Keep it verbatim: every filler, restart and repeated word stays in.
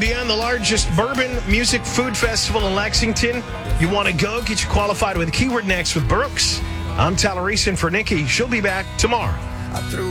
Beyond, the largest bourbon music food festival in Lexington. You want to go? Get you qualified with a keyword next with Brooks. I'm Tyler Reason for Nikki. She'll be back tomorrow. I threw